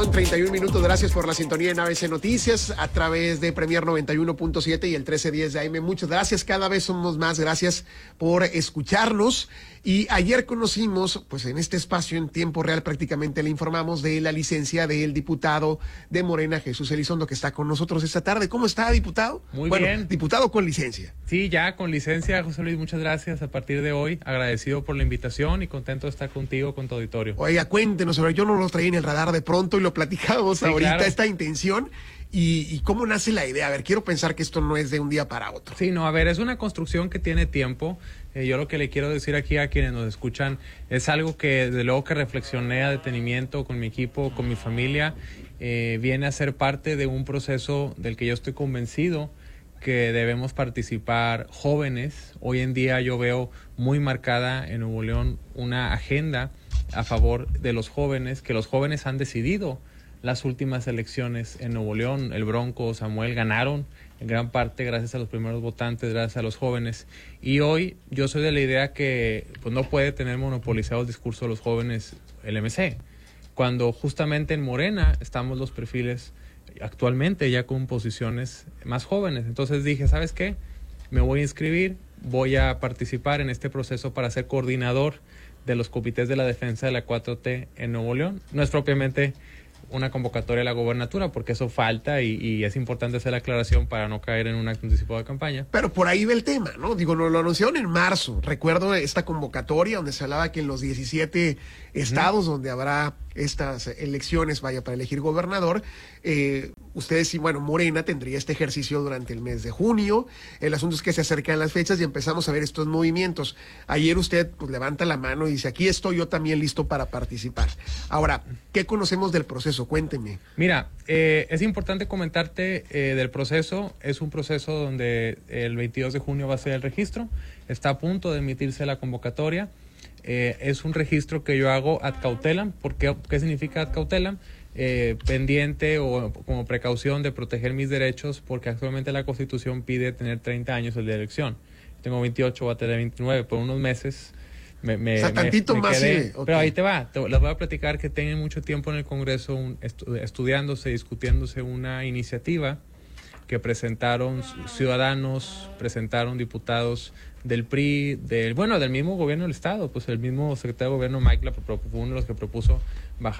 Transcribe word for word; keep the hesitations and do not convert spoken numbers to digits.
con treinta y un minutos. Gracias por la sintonía en A B C Noticias a través de Premier noventa y uno punto siete y el trece diez de A M. Muchas gracias, cada vez somos más. Gracias por escucharnos. Y ayer conocimos, pues en este espacio en tiempo real prácticamente le informamos de la licencia del diputado de Morena, Jesús Elizondo, que está con nosotros esta tarde. ¿Cómo está, diputado? Muy bueno, bien. Diputado con licencia. Sí, ya con licencia, José Luis, muchas gracias. A partir de hoy, agradecido por la invitación y contento de estar contigo, con tu auditorio. Oiga, cuéntenos, sobre yo no lo traía en el radar de pronto y lo platicamos sí, ahorita, claro. Esta intención. Y, y cómo nace la idea. A ver, quiero pensar que esto no es de un día para otro. Sí, no, a ver, es una construcción que tiene tiempo. Eh, yo lo que le quiero decir aquí a quienes nos escuchan es algo que desde luego que reflexioné a detenimiento con mi equipo, con mi familia. Eh, viene a ser parte de un proceso del que yo estoy convencido que debemos participar jóvenes. Hoy en día yo veo muy marcada en Nuevo León una agenda a favor de los jóvenes, que los jóvenes han decidido las últimas elecciones en Nuevo León. El Bronco, Samuel ganaron en gran parte gracias a los primeros votantes, gracias a los jóvenes. Y hoy yo soy de la idea que pues, no puede tener monopolizado el discurso de los jóvenes el M C, cuando justamente en Morena estamos los perfiles actualmente ya con posiciones más jóvenes. Entonces dije, ¿sabes qué? Me voy a inscribir, voy a participar en este proceso para ser coordinador de los comités de la defensa de la cuatro T en Nuevo León. No es propiamente una convocatoria a la gobernatura, porque eso falta y, y es importante hacer la aclaración para no caer en un acto anticipado de campaña. Pero por ahí ve el tema, ¿no? Digo, lo, lo anunciaron en marzo. Recuerdo esta convocatoria donde se hablaba que en los diecisiete estados uh-huh. donde habrá estas elecciones, vaya, para elegir gobernador, eh, ustedes, y bueno, Morena tendría este ejercicio durante el mes de junio. El asunto es que se acercan las fechas y empezamos a ver estos movimientos. Ayer usted pues, levanta la mano y dice, aquí estoy yo también listo para participar. Ahora, ¿qué conocemos del proceso? Cuénteme. Mira, eh, es importante comentarte eh, del proceso. Es un proceso donde el veintidós de junio va a ser el registro. Está a punto de emitirse la convocatoria. Eh, es un registro que yo hago ad cautelam. ¿Por qué, qué significa ad cautelam? Eh, pendiente o como precaución de proteger mis derechos, porque actualmente la Constitución pide tener treinta años el de elección. Tengo veintiocho, voy a tener veintinueve, por unos meses me, me, o sea, tantito me, me más quedé. sí, okay. Pero ahí te va, te, les voy a platicar que tienen mucho tiempo en el Congreso un, estu, estudiándose, discutiéndose una iniciativa que presentaron ciudadanos, presentaron diputados del P R I, del bueno, del mismo gobierno del Estado, pues el mismo secretario de Gobierno, Mike, fue uno de los que propuso bajar